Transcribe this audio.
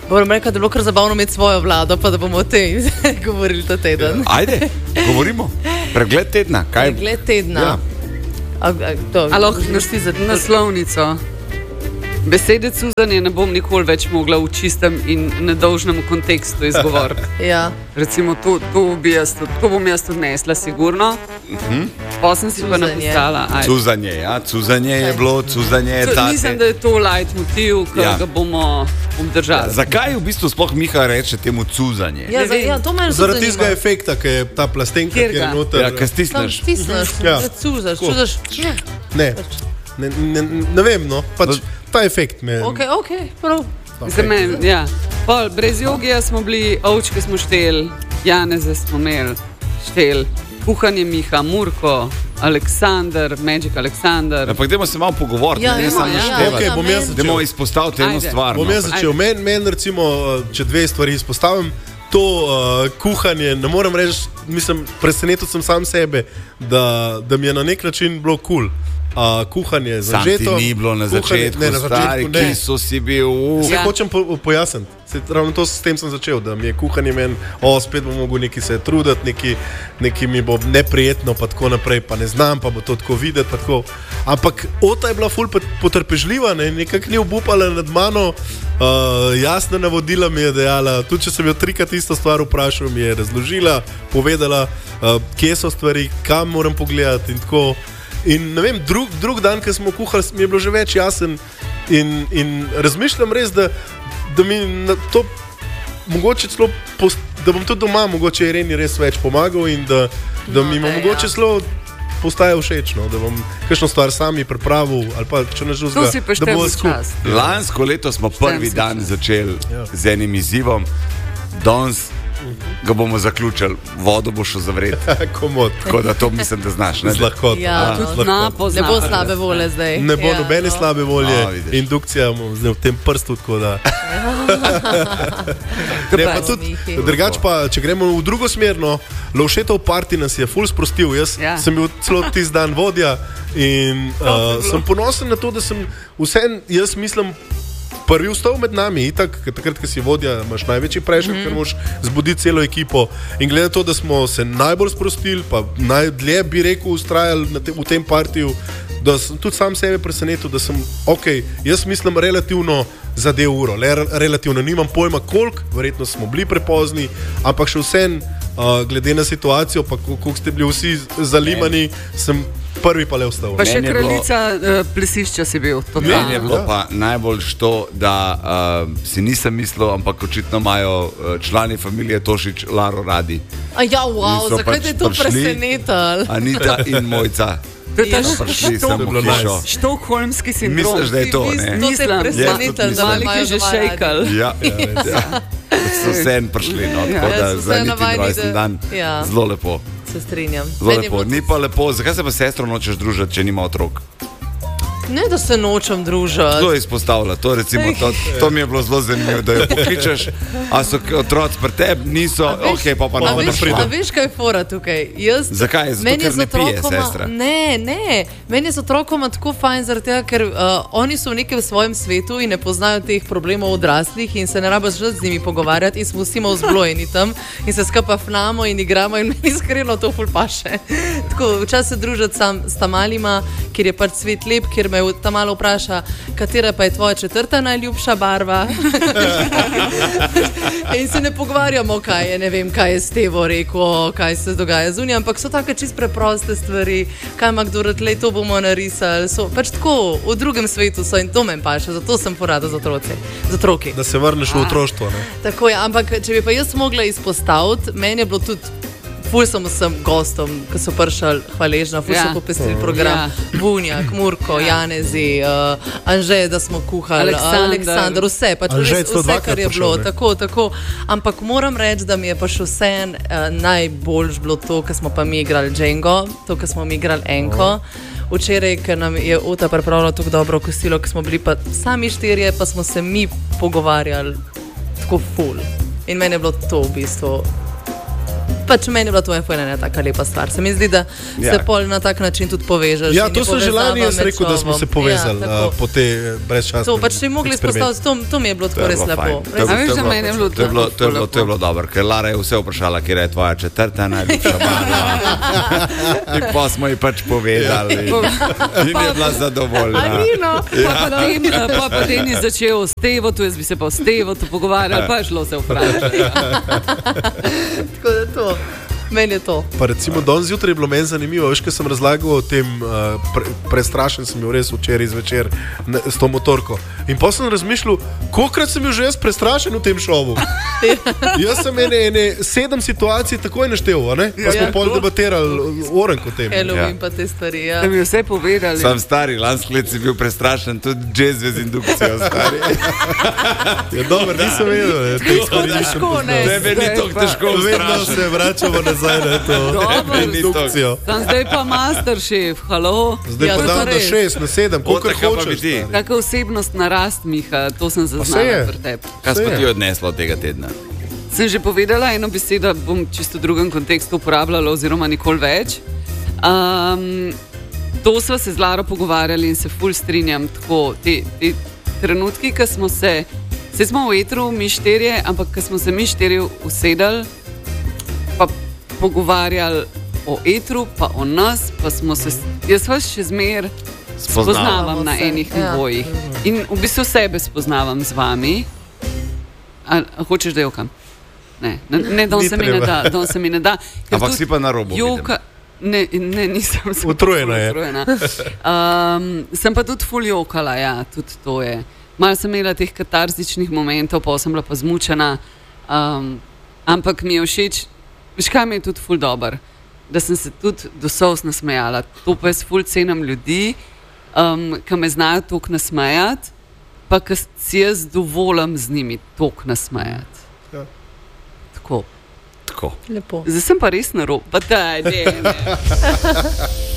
Moram reči, da je bilo kar zabavno imeti svojo vlado, pa da bomo o tem govorili ta teden. Ajde, govorimo. Pregled tedna. Kaj? Pregled tedna. Ja. A lahko našti za naslovnico. Besede cuzanje ne bom nikoli več mogla v čistem in nedolžnem kontekstu izgovoriti. Ja. Recimo, to bom jaz tudi nesla, sigurno. Pa sem si pa napisala. Cuzanje je bilo, cuzanje je tate. Mislim, da je to light motiv, ki ga bomo obdržali. Zakaj v bistvu sploh Miha reče temu cuzanje? To me zaradi tistega efekta, ki je ta plastenka, ki je noter. Ja, ki stisneš. Cuzaš. Ne vem, no. Pač ta efekt me... Ok, prav. Za meni, ja. Pol, brez jogija smo bili, ovčke smo štel, Janeze smo imeli štel, kuhanje Miha, Murko, Aleksandar, Magic Aleksandar. Ampak dajmo se malo pogovoriti, ne samo naštevati. Ok, bom jaz začel. Dajmo izpostaviti eno stvar. Bom jaz začel. Meni recimo, če dve stvari izpostavim, to kuhanje, ne moram reči, mislim, presenetil sem sam sebe, da mi je na nek način bilo kul. Kuhanje z anžetom. Sam ti ni bilo na začetku, stari, ki so si bil... Se hočem pojasniti. Ravno to s tem sem začel, da mi je kuhanje meni, spet bom mogel neki se truditi, neki mi bo neprijetno, pa tako naprej, pa ne znam, pa bo to tako videti, pa tako. Ampak Ota je bila ful potrpežljiva, nekako ni obupala nad mano, jasna navodila mi je dejala, tudi če sem jo 3krat isto stvar vprašal, mi je razložila, povedala, kje so stvari, kam moram pogledati in tako. In ne vem, drug dan, ko smo kuhali, mi je bilo že več jasen in razmišljam res, da mi na to mogoče celo, da bom tudi doma mogoče Ireni res več pomagal in da mi mogoče celo postaje všečno, da bom kakšno stvar sami pripravil ali pa če ne žuzga, da bo skupaj. Lansko leto smo prvi dan začeli z enim izzivom, danes ga bomo zaključili, vodo bo šel zavreti. Komod. Tako da to mislim, da znaš. Z lahkoto. Ja, ne bo slabe volje zdaj. Ne bo nobene slabe volje. Indukcija v tem prstu, tako da. Drugač pa, če gremo v drugo smer, Lovšetov party nas je ful sprostil. Jaz sem bil celo tisti dan vodja in sem ponosen na to, da sem vsem, jaz mislim, prvi vstal med nami, takrat, ko si vodja, imaš največji prešek, ker moraš zbuditi celo ekipo. In glede to, da smo se najbolj sprostili, pa najdlje bi rekel, ustrajali v tem partiju, da sem tudi sam sebe presenetil, da sem, jaz mislim relativno zadev uro, relativno, nimam pojma koliko, verjetno smo bili prepozni, ampak še vsem, glede na situacijo, pa koliko ste bili vsi zalimani, sem prvi pa le vstal. Pa še kraljica plesišča si bil. Meni je bilo pa najbolj što, da si nisem mislil, ampak očitno imajo člani familije Tošič Laro radi. Zakaj te je to presenetal? Anita in Mojca. To je ta štokholmski sindrom. Misliš, da je to, ne? To te je presenetal, da imajo že šejkal. Ja. So vse prišli, tako da za niti rojsten dan. Zelo lepo. Se strinjam. Zelo lepo. Ni pa lepo. Zakaj se pa sestro nočeš družiti, če nima otrok? Ne, da se nočem družiti. Kdo je izpostavlja? To mi je bilo zelo zanimivo, da jo pokličeš. A so otroci pri tebi? Niso? Pa nam naprej. A veš, kaj je fora tukaj? Zakaj? Zato, ker ne pije sestra? Ne. Meni je z otrokoma tako fajn, zaradi tega, ker oni so v nekem svojem svetu in ne poznajo teh problemov odraslih in se ne rabiš z njimi pogovarjati in smo vsi malo zblojeni tam in se skupaj fnamo in igramo in meni iskreno to ful paše. Tako, včasih se družiti s tamalima, kjer je pač svet lep, kjer me ta malo vpraša, katera pa je tvoja 4. najljubša barva. In se ne pogovarjamo, kaj je Stevo rekel, kaj se dogaja z ampak so take čisto preproste stvari, kaj ima kdo rad, to bomo narisali. Pač tako, v drugem svetu so in to me paše, zato sem porada za otroke. Da se vrneš v otroštvo, ne? Tako je, ampak če bi pa jaz mogla izpostaviti, meni je bilo tudi ful sem vsem gostom, ki so prišli hvaležna, ful so popestrili program. Vunjak, Murko, Janezi, Anže, da smo kuhali, Aleksandar, vse, pač vse, kar je bilo, tako. Ampak moram reči, da mi je pa še vse najboljš bilo to, ko smo pa mi igrali Django, to, ko smo mi igrali Enko. Včeraj, ker nam je Ota pripravila tako dobro kosilo, ko smo bili pa sami 4, pa smo se mi pogovarjali tako ful. In meni je bilo to v bistvu Pač meni je bila to ena taka lepa stvar. Se mi zdi, da se pol na tak način tudi povežeš. Ja, to sem želel, jaz rekel, da smo se povezali po te brezčasne. To pač ne mogli izpostaviti, to mi je bilo tako res lepo. A veš, da meni je bilo to je bilo dobro, ker Lara je vse vprašala, kje je tvoja četrta najljubša barva. In pa smo ji pač povedali. In je bila zadovoljna. Pa potem je začel s Stevotu, jaz bi se pa s Stevotu pogovarjal, pa je šlo se vprašati. Tako da to, meni je to. Pa recimo danes zjutraj je bilo meni zanimivo, veš, kaj sem razlagal o tem, prestrašen sem bil res včeraj zvečer s to motorko. In pa sem razmišljal, kolikrat sem bil že jaz prestrašen v tem šovu. Jaz sem ene 7 situacij takoj naštel, ne? Pa smo pol debatirali orenk o tem. Halloween pa te stvari, ja. Da mi vse povedali. Sam stari, lansko let si bil prestrašen, tudi jazz z indukcijo, stari. Ja, dobro, nisem vedel, te stvari nisem poznal. Tebe ni tako težko Vedno se vračamo nazaj na to indukcijo. Zdaj pa Masterchef, halo. Zdaj pa dan na 6, na 7, kolikor hočeš. Kakva osebnost narast, Miha, to sem zaznala pri tebi. Kaj smo ti odneslo od tega tedna? Sem že povedala eno besedo, bom čisto v drugem kontekstu uporabljala oziroma nikoli več. To sva se z Laro pogovarjali in se ful strinjam tako. Te trenutki, ko smo se smo v etru, mi štirje, ampak ko smo se mi štirje usedali pa pogovarjali o etru, pa o nas, pa smo se, jaz vas še zmer spoznavam na enih nivojih. In v bistvu sebe spoznavam z vami. A hočeš, da jokam? Ne, don se mi ne da. Ampak si pa na robu. Ne, nisem. Utrujena je. Sem pa tudi ful jokala, ja, tudi to je. Malo sem imela teh katarzičnih momentov, pa sem bila pa zmučena. Ampak mi je všeč, veš kaj mi je tudi ful dober, da sem se tudi do solz nasmejala. To pa jaz ful cenim ljudi, ki me znajo toliko nasmejati, pa ki si jaz dovolim z njimi toliko nasmejati. Ja. Tako. Lepo. Zdaj sem pa res na robu. Pa daj, ne.